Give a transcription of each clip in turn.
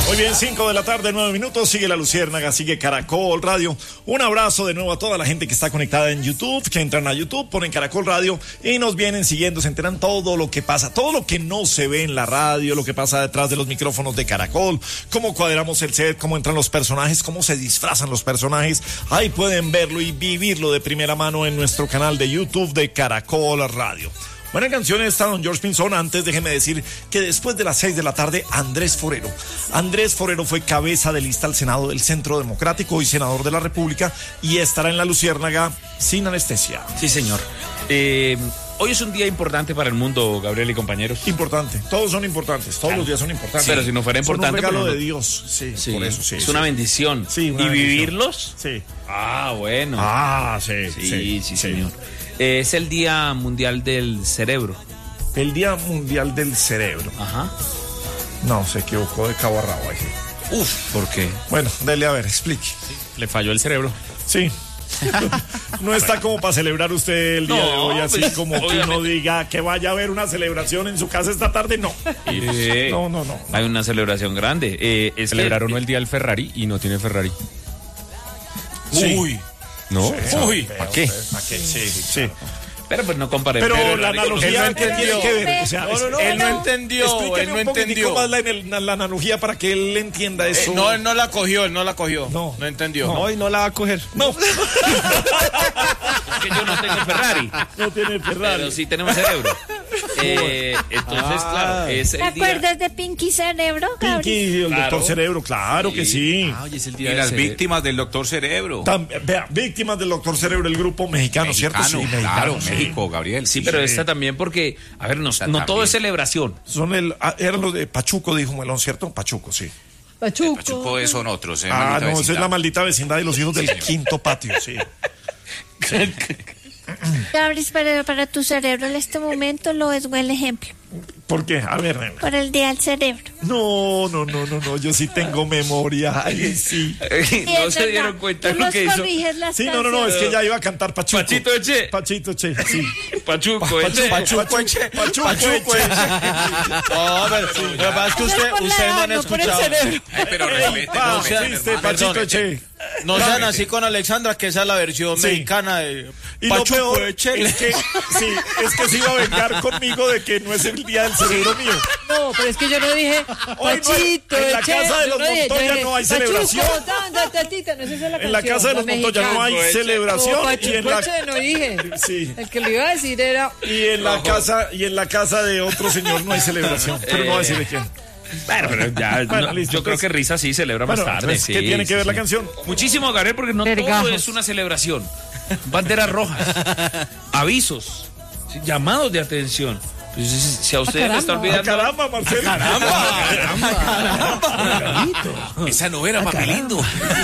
Muy bien, 5 de la tarde, 9 minutos, sigue La Luciérnaga, sigue Caracol Radio. Un abrazo de nuevo a toda la gente que está conectada en YouTube, que entran a YouTube, ponen Caracol Radio y nos vienen siguiendo, se enteran todo lo que pasa, todo lo que no se ve en la radio, lo que pasa detrás de los micrófonos de Caracol, cómo cuadramos el set, cómo entran los personajes, cómo se disfrazan los personajes. Ahí pueden verlo y vivirlo de primera mano en nuestro canal de YouTube de Caracol Radio. Buena canción esta, don George Pinzón. Antes déjeme decir que después de las 6 de la tarde, Andrés Forero fue cabeza de lista al Senado del Centro Democrático y senador de la República y estará en La Luciérnaga sin anestesia. Sí, señor. Hoy es un día importante para el mundo, Gabriel y compañeros. Importante, todos son importantes, todos los días son importantes. Pero si no fuera importante... Es un regalo de Dios, sí, por eso, sí. Es una bendición. Sí, una ¿Y bendición. ¿Vivirlos? Sí. Ah, bueno. Ah, Sí, señor. Es el Día Mundial del Cerebro. El Día Mundial del Cerebro. Ajá. No, se equivocó de cabo a rabo ahí. Uf, ¿por qué? Bueno, dele a ver, explique. Sí, le falló el cerebro. Sí. No está como para celebrar usted el día de hoy, así pues, como que uno diga que vaya a haber una celebración en su casa esta tarde, no. No. Hay una celebración grande. Celebraron el día del Ferrari y no tiene Ferrari. Sí. Uy. ¿No? Sí, Uy, ¿para qué? Sí. Pero pues no comparemos. Pero la analogía que tiene que ver, o sea, Él no entendió. Explíqueme un poquitico más la analogía para que él entienda eso. No, él no la cogió. No entendió. No, y no la va a coger. No. Es que yo no tengo Ferrari. No tiene Ferrari. Pero sí tenemos cerebro. Entonces, claro, es ¿Te el día... acuerdas de Pinky Cerebro, Gabriel? Pinky, el Claro. doctor Cerebro, claro que sí. Hoy es el día Y del las cerebro. víctimas del doctor Cerebro. Vea, víctimas del doctor Cerebro, el grupo mexicano, ¿cierto? Sí, claro, sí. México, Gabriel. Sí, pero esta también porque, a ver, no todo es celebración. Eran los de Pachuco, dijo Melón, ¿cierto? Pachuco, sí. Pachuco son otros. Ah, no, esa es la maldita vecindad y los hijos del quinto patio, sí. Gabriel, pero para tu cerebro en este momento lo es buen ejemplo. ¿Por qué? A ver, nena. Por el día del cerebro. No, yo sí tengo memoria. Ay, sí. No se dieron cuenta de Tú lo los que hizo. corriges las Sí, no, es que ya iba a cantar Pachuco. Pachito Eche. Pachito Eche, sí. Pachuco Eche. Pachuco Eche. No, pero lo que pasa es que ustedes no han escuchado. Pero respete, Ah, no, viste, Pachito Eche. No sean así con Alexandra, que esa es la versión Sí. mexicana de Y lo Pachuco peor Eche. es que se iba a vengar conmigo de que no es el día del cerebro mío. No, pero es que yo no dije Hoy Pachito, en la Eche, casa de yo los dije, Montoya yo dije, no hay Pachuco, celebración. tatita, no, esa es la En la canción, casa de los Montoya no hay mexicana. celebración. No, Y Pachuco en la, Eche no dije. sí. El que le iba a decir era... Y en la casa de otro señor no hay celebración. Pero no voy a decir de quién. Bueno, pero ya, Bueno, listo, yo creo pues. que Risa sí celebra más Bueno, tarde. entonces, Sí, ¿qué tiene que ver la sí. canción? Muchísimo, Gabriel, porque no todo Vergajos. es una celebración. Banderas rojas, avisos, sí, llamados de atención. Pues, si a ustedes le está caramba. olvidando... Caramba, Marcelo. Esa no era Papi Lindo.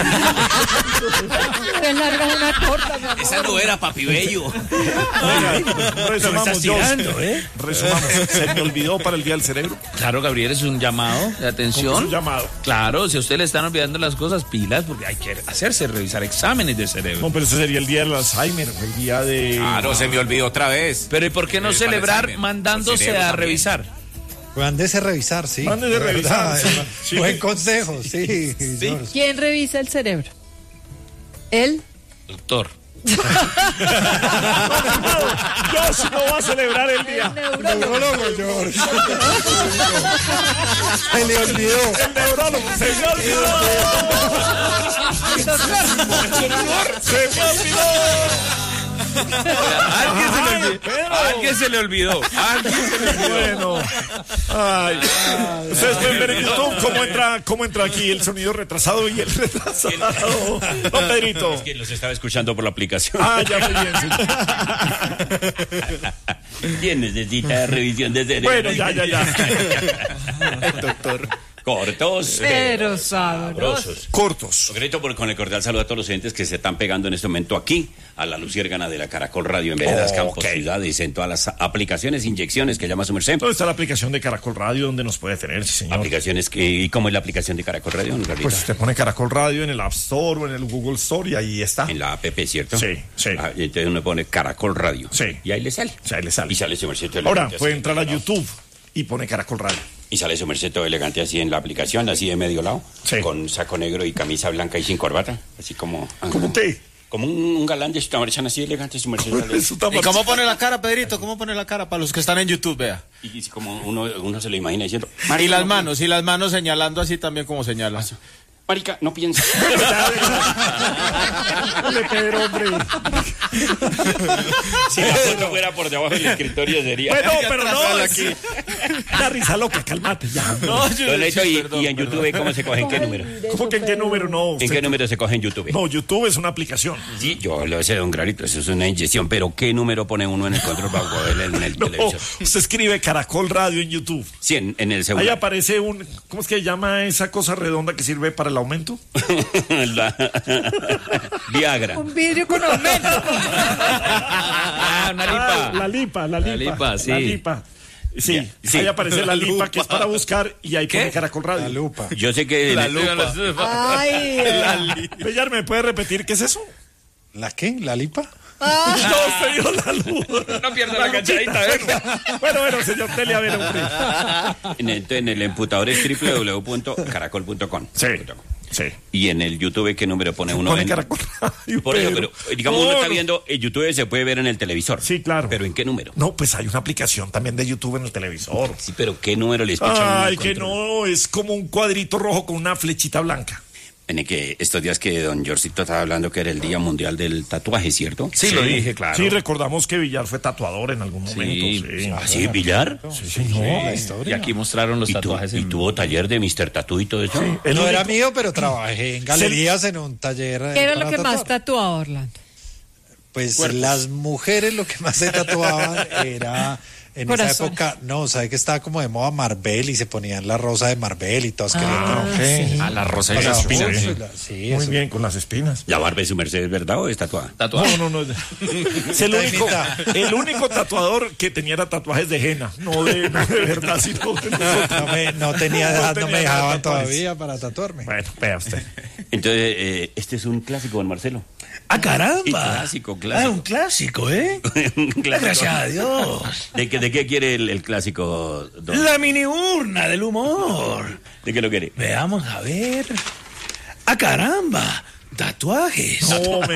Te largas una corta, mi amor. Esa no era Papi Bello. Resumamos, tirando, Resumamos. Se me olvidó para el día del cerebro. Claro, Gabriel, es un llamado de Es atención. un llamado. Claro, si a usted le están olvidando las cosas, pilas, porque hay que revisar exámenes de cerebro. No, pero ese sería el día del Alzheimer, el día de... Claro, se me olvidó otra vez. Pero ¿y por qué no Para celebrar Alzheimer, mandándose por cerebro a también. revisar? Mándese a revisar, sí. Mándese a De revisar, verdad, sí. Sí. Buen consejo, sí. George. ¿Quién revisa el cerebro? ¿Él? Doctor. Yo sí no voy a celebrar el día. El neurólogo. Neurólogo, George. Se le olvidó. El neurólogo. Se me olvidó. Se me olvidó. Alguien se le olvidó. Bueno. Ay. Ustedes pueden ver en YouTube cómo entra aquí el sonido retrasado y el retrasado. No, Pedrito. Que los estaba escuchando por la aplicación. Ah, ya muy bien. Sí. ¿Quién necesita revisión de cerebro? Bueno, ya. Doctor. Cortos. Pero sabroso. Cortos. Concreto, con el cordial saludo a todos los oyentes que se están pegando en este momento aquí a la Luciérnaga de la Caracol Radio en Veredas, Campos, Ciudades, en todas las aplicaciones, inyecciones que llama su merced. ¿Dónde está la aplicación de Caracol Radio donde nos puede tener, sí, señor? Aplicaciones ¿y cómo es la aplicación de Caracol Radio, don Carlita? Pues usted pone Caracol Radio en el App Store o en el Google Store y ahí está. En la app, ¿cierto? Sí. Y entonces uno pone Caracol Radio. Sí. Y ahí le sale. O sea, ahí le sale. Y sale su merced. Ahora puede entrar a YouTube y pone Caracol Radio. Y sale su merced todo elegante así en la aplicación, así de medio lado, Sí. con saco negro y camisa blanca y sin corbata, así como... ¿Cómo te? Como un galán de su merced así elegante, su merced. sale- Eso está ¿Y cómo pone la cara, Pedrito? ¿Cómo pone la cara? Para los que están en YouTube, vea. Y como uno se lo imagina diciendo... Y las manos señalando así también como señala. Marica, no piensa. Dale, Pedro, hombre. Si la foto fuera por debajo del escritorio sería... Bueno, pero no, atrasarla es aquí. una risa loca, cálmate ya. No, Don Neto, y en YouTube, ¿cómo se coge? ¿En qué número? ¿Cómo que en qué número? No, ¿En qué número se coge en YouTube? No, YouTube es una aplicación. Sí, yo lo sé, don Clarito, eso es una inyección, pero ¿qué número pone uno en el control para poder en el No, televisor? usted escribe Caracol Radio en YouTube. Sí, en el Ahí celular. aparece ¿cómo es que se llama esa cosa redonda que sirve para el aumento? La- Viagra. Un vidrio con aumento. Ah, una lipa. La lipa. La lipa, sí. La lipa. Sí, Sí. ahí aparece la lipa que es para buscar y ahí pone Caracol Radio. La lupa. Yo sé que... Ay. Bellar, ¿me puede repetir qué es eso? ¿La qué? ¿La lipa? No, usted dijo la luz. No pierda la cachadita, Bueno, señor Tele, a ver, hombre. En el emputador es www.caracol.com. Sí. Y en el YouTube, ¿qué número pone uno? Pone Caracol Radio. Por eso, pero digamos, uno está No, viendo, el YouTube se puede ver en el televisor. Sí, claro. ¿Pero en qué número? No, pues hay una aplicación también de YouTube en el televisor. Sí, pero ¿qué número le escuchan? Ay, que no, es como un cuadrito rojo con una flechita blanca. En el que estos días que don Jorcito estaba hablando que era el Día Mundial del Tatuaje, ¿cierto? Sí, lo dije, claro. Sí, recordamos que Villar fue tatuador en algún momento. Sí. ¿Ah, sí, Villar? Sí, señor. La Y historia. aquí mostraron los ¿Y, tatuajes en... tuvo taller de Mr. Tatú y todo eso? El No era único- mío, pero trabajé en galerías en un taller. ¿Qué era para lo que más tatuar. tatuaba, Orlando? Pues las mujeres lo que más se tatuaban era en esa Corazones. época, no, sabe que estaba como de moda Marvel y se ponían la rosa de Marvel y todas Ah, querían. ok. Ah, la rosa y Para las abajo, espinas. sí. Sí, Muy eso. bien, con las espinas. ¿La barba de su merced es verdad o es tatuada? Tatuaje. No. Es el único tatuador que tenía era tatuajes de henna, no de verdad, sino de nosotros. No tenía edad, no tenía me dejaban tatuajes. todavía para tatuarme. Bueno, vea usted. Entonces, este es un clásico, don Marcelo. ¡Ah, caramba! Sí, clásico. Ah, un clásico, ¿eh? Un clásico. Gracias a Dios. ¿De qué quiere el clásico, don? La mini urna del humor. ¿De qué lo quiere? Veamos, a ver. ¡Ah, caramba! Tatuajes. No, me.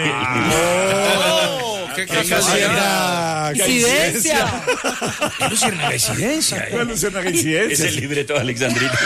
¿Qué Qué casualidad. Incidencia. ¡Qué luciérnaga residencia! No es una coincidencia. Es el libreto de Alexandrita.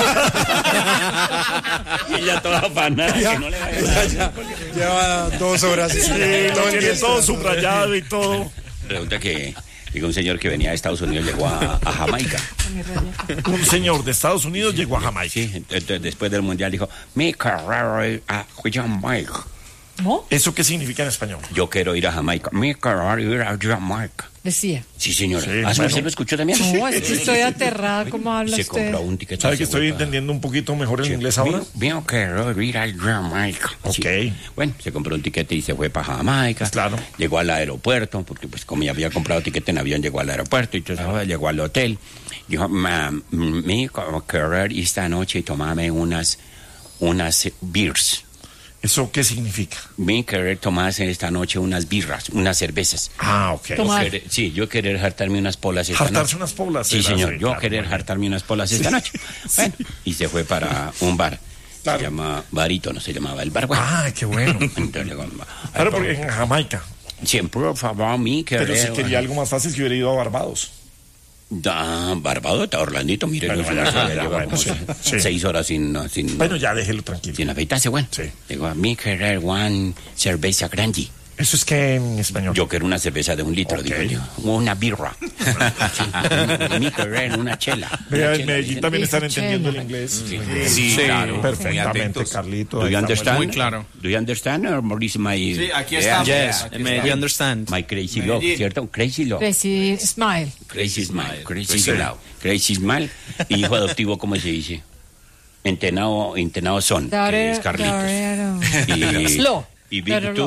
Y ella toda afanada, que no le vaya a dar. Lleva 2 horas y Sí, todo lo el tiene día todo está- subrayado y todo. Resulta que digo, un señor que venía de Estados Unidos llegó a Jamaica. Un señor de Estados Unidos llegó a Jamaica. Sí, entonces después del mundial dijo, mi carrera es a Jamaica. ¿No? ¿Eso qué significa en español? Yo quiero ir a Jamaica. Mi carrera es ir a Jamaica. Decía. Sí, señora. Sí, ¿Ah, bueno. ¿usted lo escuchó también? No, es que estoy aterrada. ¿Cómo habla Se usted? compró un ticket. ¿Sabe que se estoy fue para- entendiendo un poquito mejor el inglés ahora? Mío quiero ir a Jamaica. Ok. Sí. Bueno, se compró un tiquete y se fue para Jamaica. Claro. Llegó al aeropuerto, porque pues como ya había comprado tiquete en avión, llegó al aeropuerto y entonces llegó al hotel. Dijo, mi querer esta noche y tomarme unas beers. ¿Eso qué significa? Mi querer tomarse esta noche unas birras, unas cervezas. Ah, ok. Tomar. Yo querer hartarme unas polas esta Hartarse noche. unas polas. Sí, era, señor, yo claro, querer muy bien. hartarme unas polas esta noche. Bueno, y se fue para un bar. Claro. Se llama Barítono, se llamaba el bar. Bueno, Ah, qué bueno. entonces le digo, Claro, porque en Jamaica. siempre, por favor, mi querer. Pero si quería algo más fácil, que hubiera ido a Barbados. Barbados, está Orlandito, mire, Bueno, no, vaya, ya vaya, lleva bueno, como sí. 6 horas sin Bueno, ya déjelo tranquilo. sin afeitarse, bueno. Sí. Digo, mi querer one cerveza grande. ¿Eso es que en español? Yo quiero una cerveza de 1 litro, Ok. digo yo. Una birra. Sí, mi querer, una chela. Vea, Una en chela, Medellín dicen. también están Dice entendiendo el chela. inglés. Sí, claro. Muy Perfectamente, atentos. Carlito. Do ahí you está understand? Muy claro. Do you understand or is my... Sí, aquí está. Yes, Aquí may está. you understand? My crazy love, Medellín. ¿cierto? Crazy love. Crazy Smile. Crazy smile. Crazy Sí. love. Crazy smile. Y hijo adoptivo, ¿cómo se dice? Entenado son, que es Carlitos. Y, Slow. y Big Pero Two,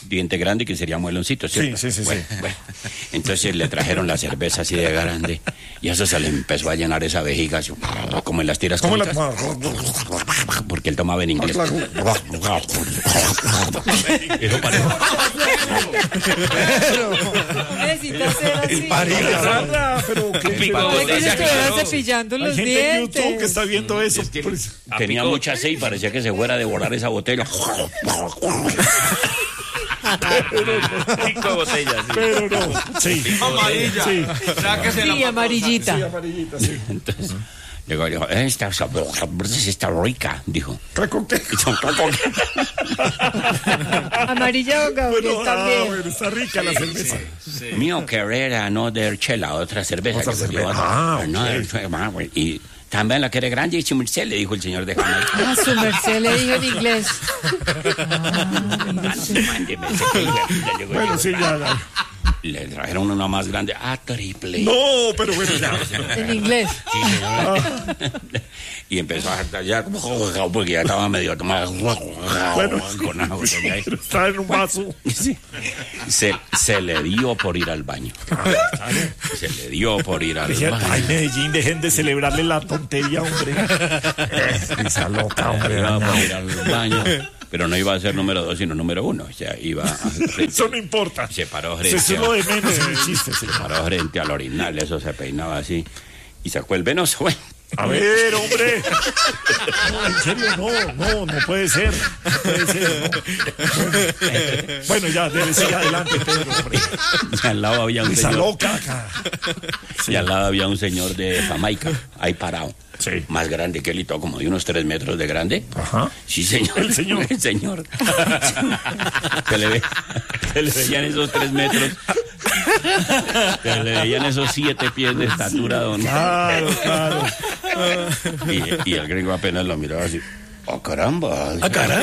diente grande que sería mueloncito, ¿cierto? Sí. Bueno. Entonces le trajeron la cerveza así de grande y eso se le empezó a llenar esa vejiga, así, como en las tiras ¿Cómo la cómicas, porque él tomaba en inglés. Eso parece. Necesita ser así. Sandra, pero qué Parece que se estuviera cepillando hay los gente en YouTube que dientes. está viendo eso. Pues, Tenía mucha sed y parecía que se fuera a devorar esa botella. 5 botellas. Sí. pero no. Sí. Amarilla. Sí. Sí, amarillita. Amarillita, sí. Entonces llegó y dijo, esta está rica, dijo. Amarilla o Gabriel Bueno, también. bueno, está rica la cerveza. Mío querer another chela, otra cerveza. Otra que cerveza. llevaba. Ah, Another ok. chela, y también la quiere grande y su merced, le dijo el señor de Jamaica. Ah, su merced le dijo en inglés. Mándeme ese que ya llegó. Bueno, sí, ya. Le trajeron una más grande, triple. No, pero bueno, ya. En inglés. Sí, señor. Y empezó a hartar ya, porque ya estaba medio tomado. Bueno, Con agua, ya. traen un vaso. Sí. Se le dio por ir al baño. Se le dio por ir al Ay, baño. Medellín, dejen de celebrarle la tontería, hombre. Esa loca, hombre. Iba por ir al baño, pero no iba a ser número 2, sino número 1. O sea, iba a... Eso no importa. Se paró Eso frente es lo de menos en el chiste, sí. se paró frente al orinal, eso se peinaba así, y sacó el venoso, bueno. A ver, hombre. No, en serio, no puede ser. No puede ser, no. Bueno, ya, debe seguir adelante, Pedro, hombre. Y al lado había un Esa señor... loca acá. Y al lado había un señor de Jamaica, ahí parado. Sí. Más grande que él y todo, como de unos 3 metros de grande. Ajá. Sí, señor. El señor. El señor. Se le veían esos 3 metros. Se le veían esos 7 pies de estatura, don. Claro. Y el gringo apenas lo miraba así. ¡Oh, caramba!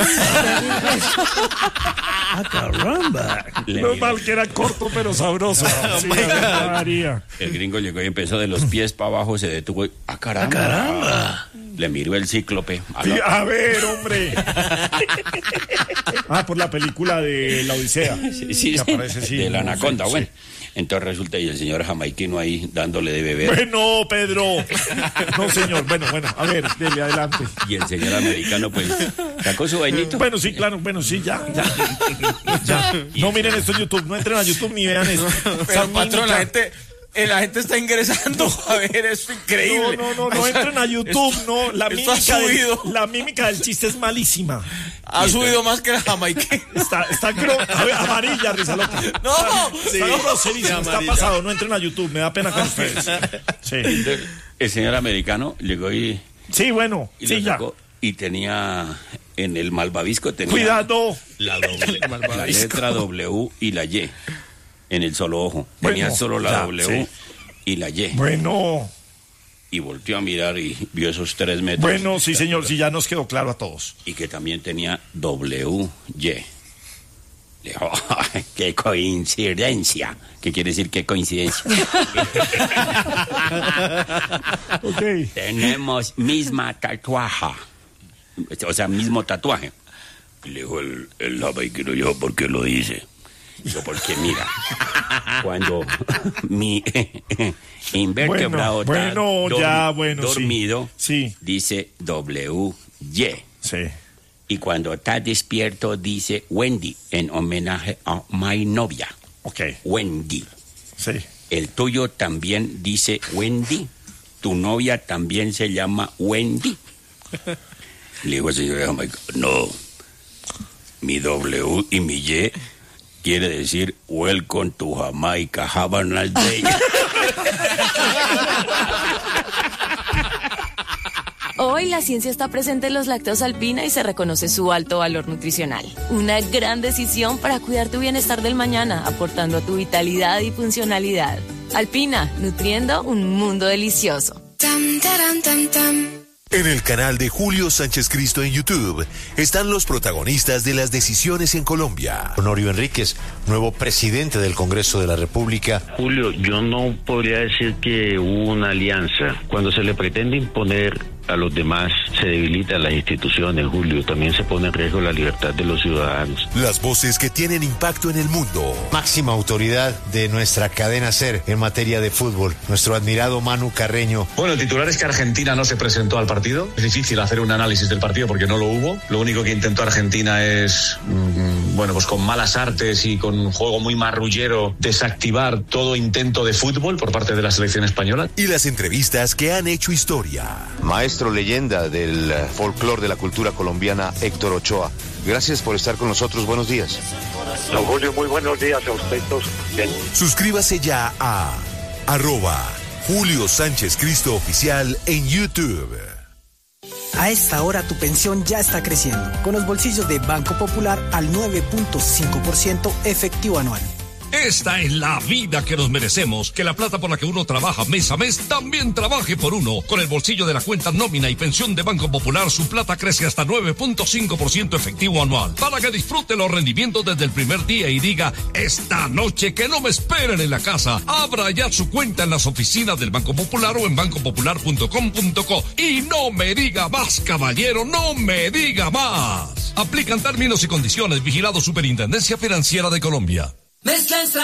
Caramba. Le No miró. mal que era corto, pero sabroso. Sí, María. El gringo llegó y empezó de los pies para abajo, se detuvo y... ¡Ah, caramba! Le miró el cíclope. Sí, a ver, hombre. Por la película de La Odisea. Sí, Que aparece, sí, de la no, anaconda, sí, bueno. Entonces resulta y el señor jamaiquino ahí dándole de beber. Bueno, Pedro. No, señor. Bueno, a ver, dele adelante. Y el señor americano pues sacó su vainito. Bueno, sí, claro, bueno, sí, ya. No miren esto en YouTube, no entren a YouTube ni vean esto. Pero patrón, la gente está ingresando a ver, es increíble. No entren a YouTube, no. esto ha subido. La mímica del chiste es malísima. Ha subido más que la jamaiquina. Está a ver, amarilla, risa loca. No, Está groserísimo, está pasado, no entren a YouTube, me da pena con ustedes. Sí, Entonces, el señor americano llegó y sí, bueno, lo sí, ya. sacó y tenía en el malvavisco tenía Cuidado. la letra W y la Y en el solo ojo. Tenía Bueno, solo la ya, W sí. y la Y. Bueno, Y volteó a mirar y vio esos 3 metros. bueno, sí, señor, sí, ya nos quedó claro a todos. Y que también tenía WY. Le dijo, "Ay, qué coincidencia". ¿Qué quiere decir qué coincidencia? Ok. Tenemos misma tatuaje. O sea, mismo tatuaje. Y le dijo el jamaiquino, yo, ¿por qué lo dice? Yo, porque mira, cuando mi invertebrado Bueno, está ya, bueno, sí. dormido, Sí. dice WY. Sí. Y cuando está despierto dice Wendy, en homenaje a mi novia, Ok. Wendy. Sí. El tuyo también dice Wendy. Tu novia también se llama Wendy. Le digo al señor de Jamaica, no. Mi W y mi Y quiere decir Welcome to Jamaica, have a nice day. Hoy la ciencia está presente en los lácteos Alpina y se reconoce su alto valor nutricional. Una gran decisión para cuidar tu bienestar del mañana, aportando a tu vitalidad y funcionalidad. Alpina, nutriendo un mundo delicioso. En el canal de Julio Sánchez Cristo en YouTube están los protagonistas de las decisiones en Colombia. Honorio Enríquez, nuevo presidente del Congreso de la República. Julio, yo no podría decir que hubo una alianza. Cuando se le pretende imponer a los demás, se debilitan las instituciones, Julio. También se pone en riesgo la libertad de los ciudadanos. Las voces que tienen impacto en el mundo. Máxima autoridad de nuestra cadena SER en materia de fútbol, nuestro admirado Manu Carreño. Bueno, el titular es que Argentina no se presentó al partido. Es difícil hacer un análisis del partido porque no lo hubo. Lo único que intentó Argentina es, bueno, pues con malas artes y con un juego muy marrullero, desactivar todo intento de fútbol por parte de la selección española. Y las entrevistas que han hecho historia. Maestro leyenda del folclore de la cultura colombiana, Héctor Ochoa. Gracias por estar con nosotros. Buenos días. Don Julio, muy buenos días a usted todos. Bien. Suscríbase ya a @Julio Sánchez Cristo Oficial en YouTube. A esta hora tu pensión ya está creciendo, con los bolsillos de Banco Popular al 9.5% efectivo anual. Esta es la vida que nos merecemos, que la plata por la que uno trabaja mes a mes también trabaje por uno. Con el bolsillo de la cuenta nómina y pensión de Banco Popular, su plata crece hasta 9.5% efectivo anual, para que disfrute los rendimientos desde el primer día y diga, esta noche que no me esperen en la casa. Abra ya su cuenta en las oficinas del Banco Popular o en bancopopular.com.co. Y no me diga más, caballero, no me diga más. Aplican términos y condiciones. Vigilado Superintendencia Financiera de Colombia.